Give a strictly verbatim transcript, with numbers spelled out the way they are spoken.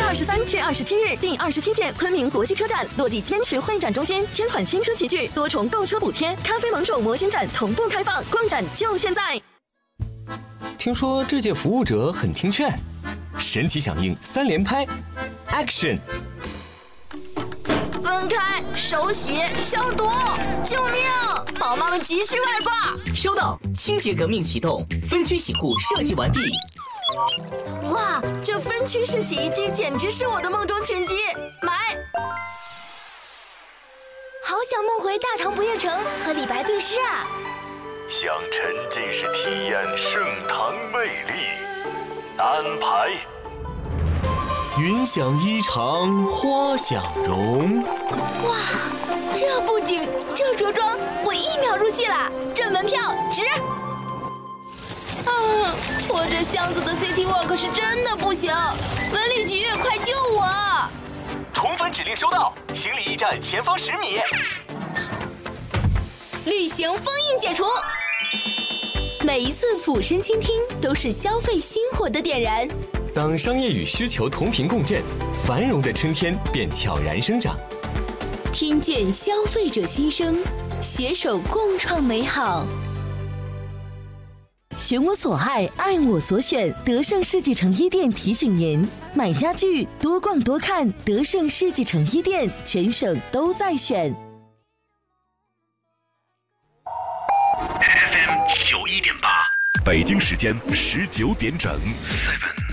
二十三至二十七日，第二十七届昆明国际车展落地滇池会展中心，千款新车齐聚，多重购车补贴，咖啡盟主模型展同步开放，逛展就现在。 听说这届服务者很听劝，神奇响应三连拍 ，Action！ 分开，手洗，消毒，救命！宝妈们急需外挂。 收到，清洁革命启动，分区洗护设计完毕。 哇，这分区式洗衣机简直是我的梦中情机，买！ 好想梦回大唐不夜城和李白对诗啊！ 想沉浸式体验盛唐魅力，安排。 云想衣裳花想容。 哇，这布景，这着装，我一秒入戏了，这门票值！啊，拖着箱子的 City Walk 是真的不行，文旅局快救我！ 重返指令收到，行李驿站前方十米。 旅行封印解除。每一次俯身倾听，都是消费心火的点燃。 当商业与需求同频共振，繁荣的春天便悄然生长。 听见消费者心声，携手共创美好。 选我所爱，爱我所选。德胜世纪城一店提醒您：买家具多逛多看，德胜世纪城一店全省都在选。 F M 九一点八，北京时间十九点整。Seven。